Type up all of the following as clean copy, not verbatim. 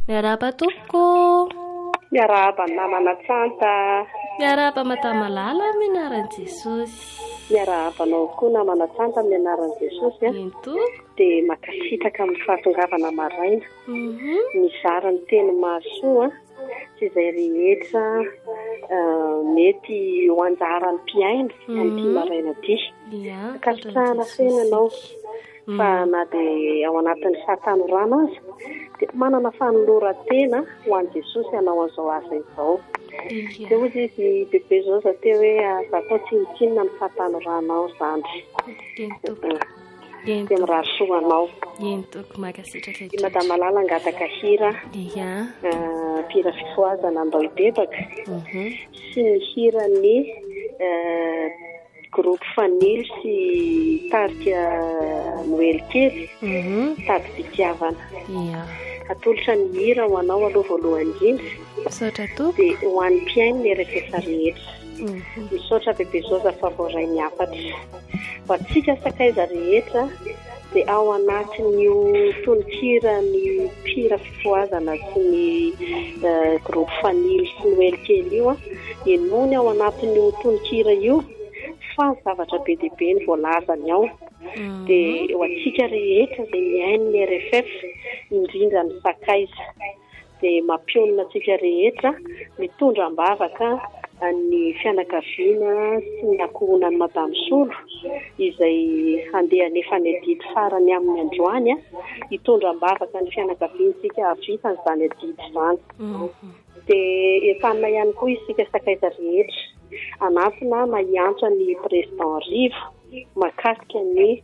Miarahaba tompoko. Miarahaba namana tsanta. Miarahaba matamalala amin'ny anaran'i Jesosy. Miarahabanao koa namana tsanta amin'ny anaran'i Jesosy. Dia makasitraka amin'ny fahatongavana maraina. Mizara ny teny mahasoa sy izay rehetra mety ho anjaran'ny mpiaina amin'ity maraina ity. Kasitrahana fenanao fa na dia ao anatin'ny fahatanorana aza dia manana fanoloran-tena ho an'i Jesosy hanao an'izao asa izao. Dia hoy izy bebe izao za teo hoe atao tsinitsinina ny fahatanorana izany. Dia mirary soa anao. Madama Lala angataka hira. Mpira fifoazana andao ibebaka. Sy ny hira ny groupe Fanily sy tarika Noely kely. Tady fitiavana. Atolotra ny hira ho anao aloha voalohany indrindra. Dia ho an'ny mpiaino ny rehetra rehetra. Misaotra bebe Zoza favoray ny afatra. Ho antsika sakaiza rehetra dia ao anatin'io tononkira ny mpira fifoazana sy ny groupe Fanily sy Noely kely io enony ao anatin'io tononkira io fa zavatra be dia be ny voalazany ao. Dia ho antsika rehetra izay miaino ny RFF indrindra ny sakaiza dia mampionona antsika rehetra mitondra ambavaka ny fianakaviana sy ny ankohonan'ny Madamo Solo izay handeha nefa ny adidy farany amin'ny androany hitondra ambavaka ny fianakaviantsika havita n'izany adidy izany. Dia entanina ihany koa isika sakaiza rehetra anatina na hiantra ny président Rivo makasika ny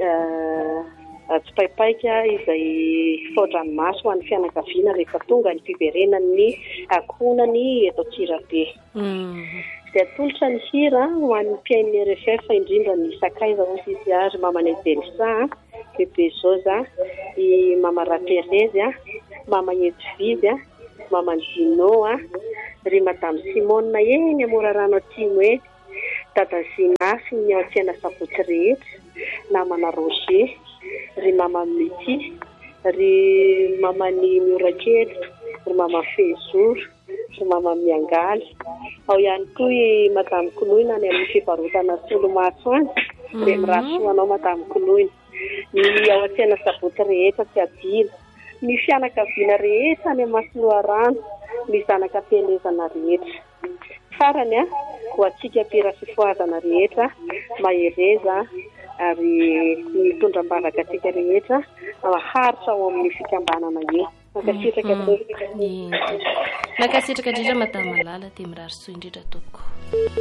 tsipaipaika izay fao-dranomasy ho an'ny fianakaviana rehefa tonga ny fiverenan'ny ankohonany eto Antsirabe. Dia atolotra ny hira ho an'ny mpiain'ny RFF indrindra ny sakaiza hoy izy ary mamany Delisa, bebe Zoza, i mama Raperezy, mama Edvizy, mama Dino, ry madame Simone eny amorarano atimo eny, dada Zina sy ny antsiana sabotsy rehetra, namana Roger, ry mama Mity, ry mamany Miorakely, ry mama Fezoro, ry mama Miangaly. Ao ihany koa i madame Koloina any amin'ny fivarotana Solomaso any, dia mirasoanao madame Koloina. Ny ao antsiana sabotsy rehetra tsy adino. Ny fianakaviana rehetra any Masoloarano, ny zanaka pelezana rehetra. Farany ho antsika mpira fifoazana rehetra, mahereza ary mitondra ambavaka antsika rehetra haritra ao amin'ny fikambanana io. Makasitraka tompoko. Makasitraka indrindra Madama Lala dia mirary soa indrindra tompoko.